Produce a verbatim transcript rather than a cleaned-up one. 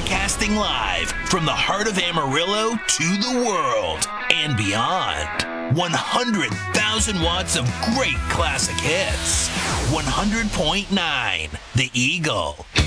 Broadcasting live from the heart of Amarillo to the world and beyond. one hundred thousand watts of great classic hits. one hundred point nine The Eagle.